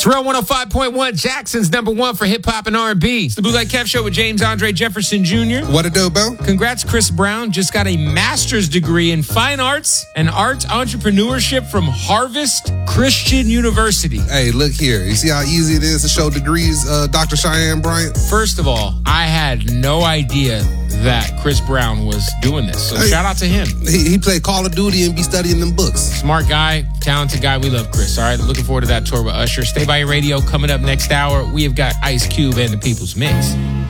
Terrell 105.1, Jackson's number one for hip hop and R&B. It's the Bootleg Kev Show with James Andre Jefferson Jr. What it do, Bo? Congrats, Chris Brown. Just got a master's degree in fine arts and arts entrepreneurship from Harvest Christian University. Hey, look here. You see how easy it is to show degrees, Dr. Cheyenne Bryant? First of all, I had no idea that Chris Brown was doing this. So shout out to him. He played Call of Duty and be studying them books. Smart guy, talented guy. We love Chris. All right, looking forward to that tour with Usher. Stay by your radio. Coming up next hour, we have got Ice Cube and the People's Mix.